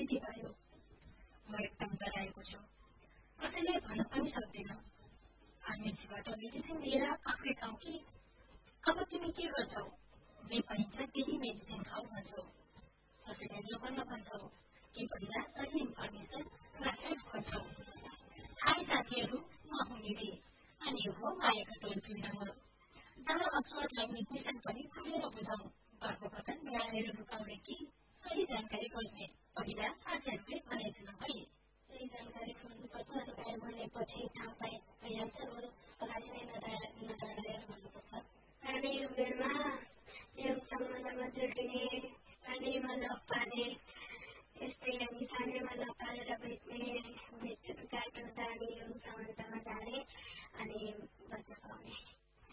Positive आयो। म एकदम डराएको छु। कसैले भन्न पनि सक्दैन। फार्मेसीबाट मेडिसिन लिएर आफै खाऊ कि अब तिमी के गर्छौ? जे पाइन्छ त्यही मेडिसिन खाऊ भन्छौ। कसैले जोगाउन भन्छौ कि पहिला सही इन्फर्मेसन र हेल्प खोज्छौ। हाई साथीहरू, म हुँ निधि अनि यो हो मायाको टोल फ्री नम्बर। जहाँ अक्सफोर्ड ल्याङ्ग्वेज मिसन पनि खुल्लै